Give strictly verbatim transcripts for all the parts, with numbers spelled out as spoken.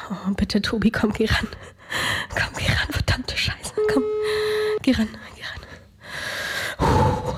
Oh, bitte, Tobi, komm, geh ran. Komm, geh ran, verdammte Scheiße. Komm, geh ran, geh ran. Puh.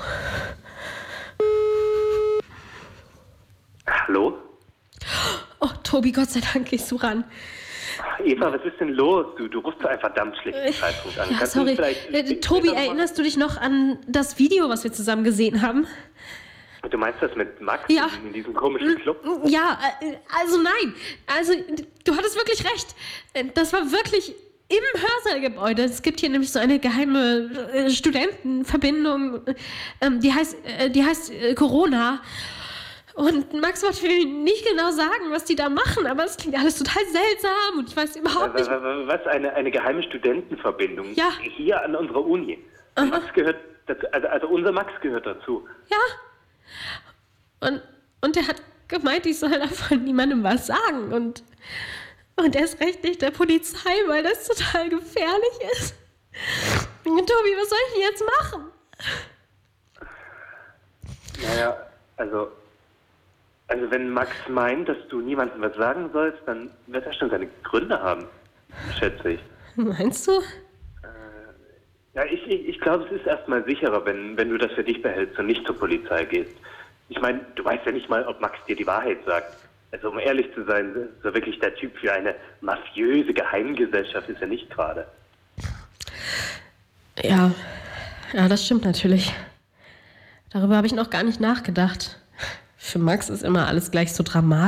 Hallo? Oh, Tobi, Gott sei Dank gehst du ran. Eva, was ist denn los? Du, du rufst zu einem verdammt schlechten Zeitpunkt an. Ja, Kannst sorry. du vielleicht Äh, Tobi, erinnerst du dich noch an das Video, was wir zusammen gesehen haben? Du meinst das mit Max Ja. in, in diesem komischen Club? Ja, äh, also nein. Also, du hattest wirklich recht. Äh, Das war wirklich im Hörsaalgebäude. Es gibt hier nämlich so eine geheime äh, Studentenverbindung. Ähm, die heißt, äh, die heißt äh, Corona. Und Max wollte mir nicht genau sagen, was die da machen, aber es klingt alles total seltsam und ich weiß überhaupt nicht. Was, eine, eine geheime Studentenverbindung? Ja. Hier an unserer Uni. Und Max gehört dazu, also, also unser Max gehört dazu. Ja. Und, und er hat gemeint, ich soll davon niemandem was sagen. Und, und erst recht nicht der Polizei, weil das total gefährlich ist. Und Tobi, was soll ich denn jetzt machen? Naja, also... Also wenn Max meint, dass du niemandem was sagen sollst, dann wird er schon seine Gründe haben, schätze ich. Meinst du? Ja, ich, ich, ich glaube, es ist erstmal sicherer, wenn, wenn du das für dich behältst und nicht zur Polizei gehst. Ich meine, du weißt ja nicht mal, ob Max dir die Wahrheit sagt. Also um ehrlich zu sein, so wirklich der Typ für eine mafiöse Geheimgesellschaft ist er nicht gerade. Ja, ja, das stimmt natürlich. Darüber habe ich noch gar nicht nachgedacht. Für Max ist immer alles gleich so dramatisch.